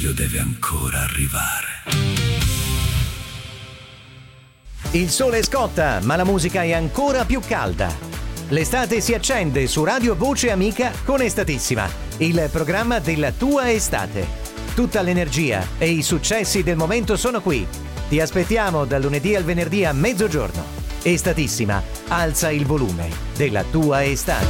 deve ancora arrivare. Il sole scotta, ma la musica è ancora più calda. L'estate si accende su Radio Voce Amica con Estatissima, il programma della tua estate. Tutta l'energia e i successi del momento sono qui. Ti aspettiamo dal lunedì al venerdì a mezzogiorno. Estatissima, alza il volume della tua estate.